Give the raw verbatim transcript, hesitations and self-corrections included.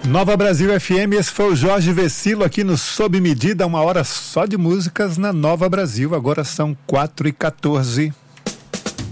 Nova Brasil F M, esse foi o Jorge Vecilo aqui no Sob Medida, uma hora só de músicas na Nova Brasil. Agora são quatro e quatorze.